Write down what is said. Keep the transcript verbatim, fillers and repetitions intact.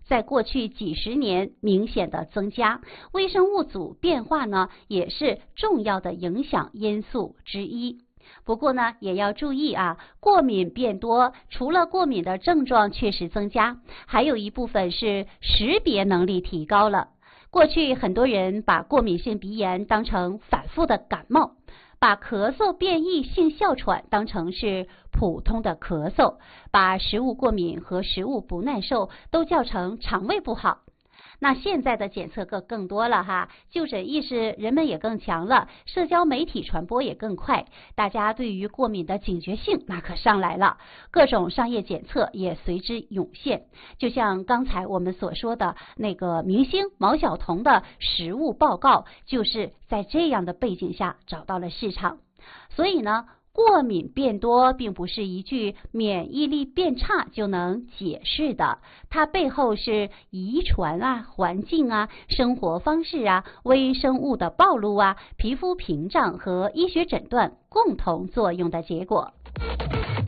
在过去几十年明显的增加，微生物组变化呢也是重要的影响因素之一。不过呢，也要注意啊，过敏变多，除了过敏的症状确实增加，还有一部分是识别能力提高了。过去很多人把过敏性鼻炎当成反复的感冒，把咳嗽变异性哮喘当成是普通的咳嗽，把食物过敏和食物不耐受都叫成肠胃不好。那现在的检测更更多了哈，就诊意识人们也更强了，社交媒体传播也更快，大家对于过敏的警觉性那可上来了，各种商业检测也随之涌现。就像刚才我们所说的那个明星毛晓彤的食物报告，就是在这样的背景下找到了市场。所以呢，过敏变多并不是一句免疫力变差就能解释的，它背后是遗传啊、环境啊、生活方式啊、微生物的暴露啊、皮肤屏障和医学诊断共同作用的结果。